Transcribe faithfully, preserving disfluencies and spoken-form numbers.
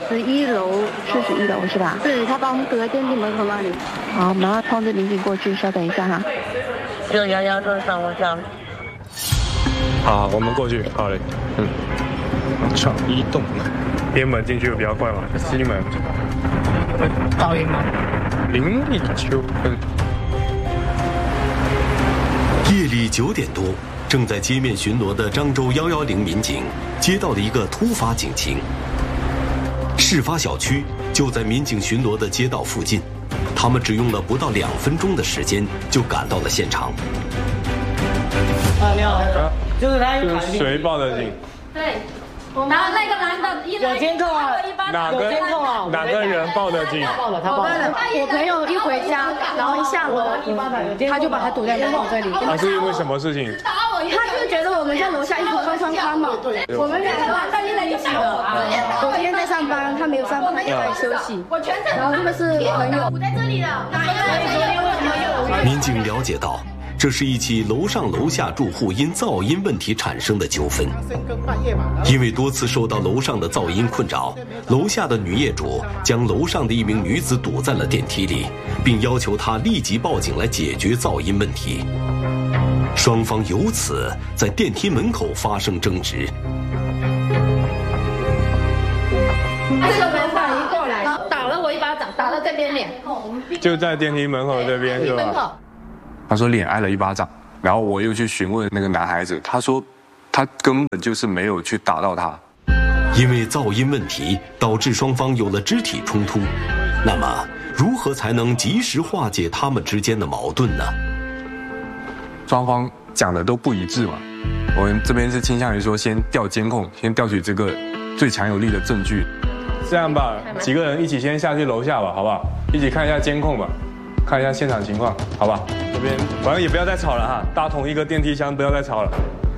十一楼， 四十一楼是吧？ 对，他把我们堵在电梯门口那里。 好，马上通知民警过去，稍等一下哈。 六幺幺正上楼下。 好，我们过去。好嘞，嗯。闯一栋门，边门进去比较快嘛，西门。 噪音吗？ 邻里纠纷。 夜里九点多，正在街面巡逻的漳州一一零民警接到了一个突发警情。事发小区就在民警巡逻的街道附近，他们只用了不到两分钟的时间就赶到了现场。 啊，你好，就是他是谁报的警？ 对。然后那个男的一有监控啊， 哪个监控啊？哪个人报的警？ 报了，他报了。 我朋友一回家，然后一下楼，他就把他堵在门口这里。 他是因为什么事情？ 他就觉得我们在楼下一直哐哐哐嘛。我们两个晚上就在一起了。我今天在上班，他没有上班，他在休息。然后这个是朋友堵在这里的。 民警了解到，这是一起楼上楼下住户因噪音问题产生的纠纷。因为多次受到楼上的噪音困扰，楼下的女业主将楼上的一名女子堵在了电梯里，并要求她立即报警来解决噪音问题。双方由此在电梯门口发生争执。 这个门把一过来，打了我一巴掌，打到这边脸。 就在电梯门口这边是吧？ 他说脸挨了一巴掌，然后我又去询问那个男孩子，他说他根本就是没有去打到他。 因为噪音问题导致双方有了肢体冲突，那么如何才能及时化解他们之间的矛盾呢？ 双方讲的都不一致嘛，我们这边是倾向于说先调监控，先调取这个最强有力的证据。 这样吧，几个人一起先下去楼下吧，好不好？一起看一下监控吧。看一下现场情况，好吧？这边反正也不要再吵了哈，大同一个电梯箱，不要再吵了。